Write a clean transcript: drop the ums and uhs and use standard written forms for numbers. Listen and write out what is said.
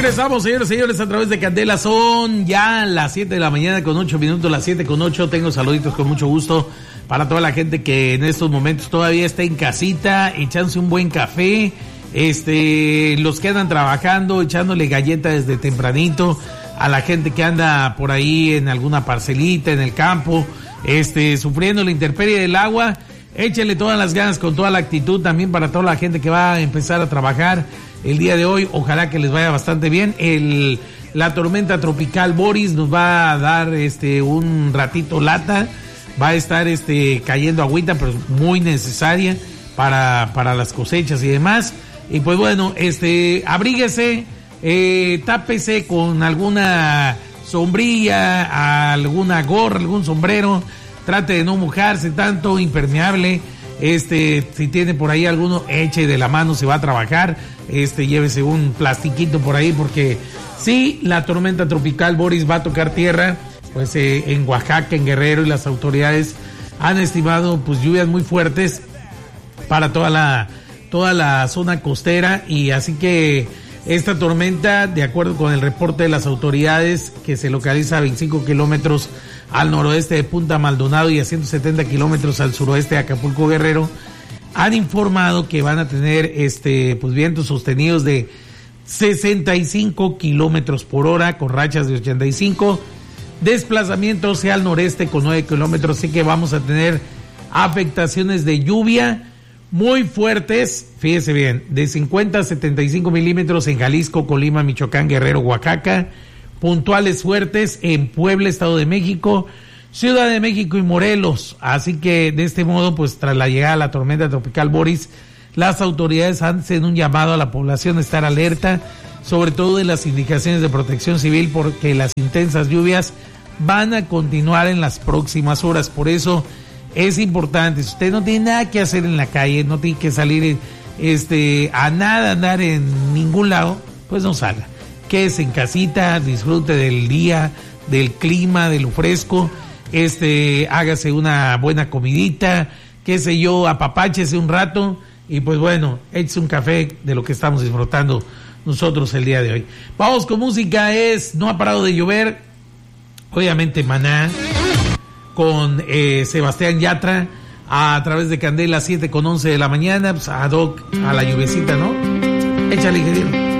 Regresamos, señores y señores, a través de Candela. Son ya las 7 de la mañana con 8 minutos, las 7:08. Tengo saluditos con mucho gusto para toda la gente que en estos momentos todavía está en casita, echándose un buen café. Los que andan trabajando, echándole galleta desde tempranito. A la gente que anda por ahí en alguna parcelita, en el campo, sufriendo la intemperie del agua. Échenle todas las ganas, con toda la actitud, también para toda la gente que va a empezar a trabajar el día de hoy. Ojalá que les vaya bastante bien. La tormenta tropical Boris nos va a dar un ratito lata. Va a estar cayendo agüita, pero muy necesaria para las cosechas y demás. Y pues bueno, abríguese, tápese con alguna sombrilla, alguna gorra, algún sombrero. Trate de no mojarse tanto, impermeable. Si tiene por ahí alguno, eche de la mano, se va a trabajar. Llévese un plastiquito por ahí, porque sí, la tormenta tropical Boris va a tocar tierra, pues en Oaxaca, en Guerrero, y las autoridades han estimado pues lluvias muy fuertes para toda la zona costera. Y así que esta tormenta, de acuerdo con el reporte de las autoridades, que se localiza a 25 kilómetros al noroeste de Punta Maldonado y a 170 kilómetros al suroeste de Acapulco, Guerrero, han informado que van a tener pues vientos sostenidos de 65 kilómetros por hora con rachas de 85, desplazamiento hacia el noreste con 9 kilómetros, así que vamos a tener afectaciones de lluvia muy fuertes, fíjese bien, de 50 a 75 milímetros en Jalisco, Colima, Michoacán, Guerrero, Oaxaca, puntuales fuertes en Puebla, Estado de México, Ciudad de México y Morelos. Así que de este modo, pues tras la llegada de la tormenta tropical Boris, las autoridades hacen un llamado a la población a estar alerta, sobre todo de las indicaciones de Protección Civil, porque las intensas lluvias van a continuar en las próximas horas. Por eso es importante, si usted no tiene nada que hacer en la calle, no tiene que salir a nada, andar en ningún lado, pues no salga. Quédese en casita, disfrute del día, del clima, de lo fresco, hágase una buena comidita, qué sé yo, apapáchese un rato y pues bueno, échese un café de lo que estamos disfrutando nosotros el día de hoy. Vamos con música, No ha parado de llover, obviamente Maná, con Sebastián Yatra, a través de Candela, 7:11 de la mañana, pues ad hoc a la lluvecita, ¿no? Échale, ingeniero.